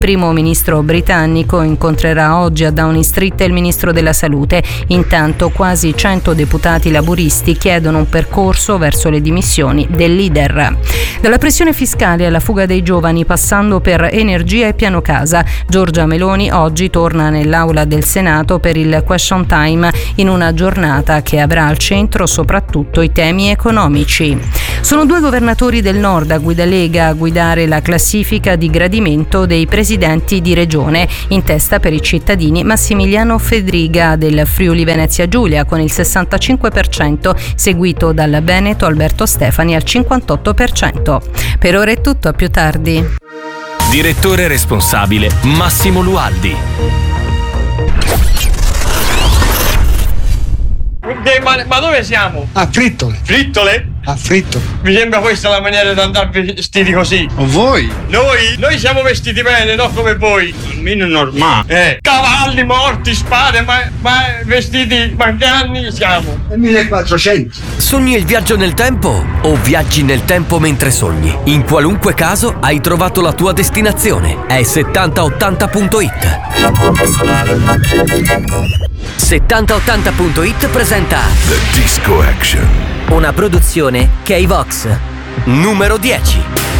Primo ministro britannico incontrerà oggi a Downing Street il ministro della salute. Intanto quasi 100 deputati laburisti chiedono un percorso verso le dimissioni del leader. Dalla pressione fiscale alla fuga dei giovani, passando per energia e piano casa, Giorgia Meloni oggi torna nell'aula del Senato per il question time, in una giornata che avrà al centro soprattutto i temi economici. Sono 2 governatori del Nord a guida Lega a guidare la classifica di gradimento dei presidenti di regione. In testa per i cittadini Massimiliano Fedriga del Friuli Venezia Giulia con il 65%, seguito dal Veneto Alberto Stefani al 58%. Per ora è tutto, a più tardi. Direttore responsabile Massimo Lualdi. Ma dove siamo? A Frittole. Frittole? A Frittole. Mi sembra questa la maniera di andare vestiti così. O voi? Noi siamo vestiti bene, non come voi. Almeno normale. Cavalli morti, spade, ma vestiti, ma che anni siamo? Nel 1400. Sogni il viaggio nel tempo o viaggi nel tempo mentre sogni? In qualunque caso hai trovato la tua destinazione. È 7080.it. 7080.it presenta The Disco Action. una produzione K-Vox. Numero 10.